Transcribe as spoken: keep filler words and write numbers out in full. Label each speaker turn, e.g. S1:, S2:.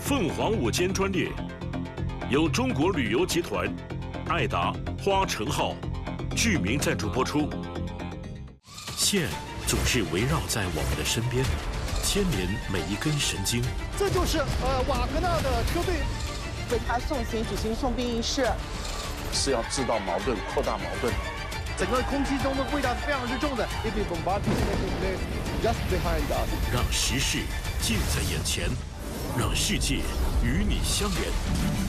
S1: 凤凰午间专列由中国旅游集团、爱达、花城号剧名赞助播出。线总是围绕在我们的身边，牵连每一根神经。
S2: 这就是呃瓦格纳的车队
S3: 为他送行举行送殡仪式，
S4: 是要制造矛盾、扩大矛盾。
S2: 整个空气中的味道是非常之重的。If we bombard this just behind us，
S1: 让时事近在眼前，让世界与你相连。